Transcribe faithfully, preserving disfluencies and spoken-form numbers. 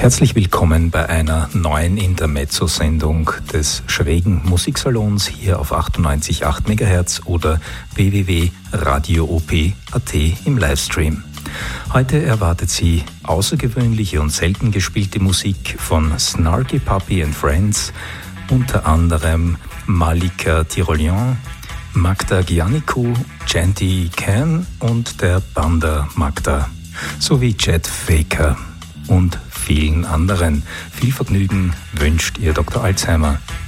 Herzlich willkommen bei einer neuen Intermezzo-Sendung des schrägen Musiksalons hier auf achtundneunzig Komma acht Megahertz oder w w w punkt radio o p punkt a t im Livestream. Heute erwartet Sie außergewöhnliche und selten gespielte Musik von Snarky Puppy and Friends, unter anderem Malika Tirolian, Magda Giannikou, Chanty Can und der Banda Magda, sowie Chet Faker und vielen anderen. Viel Vergnügen wünscht Ihr Doktor Alzheimer.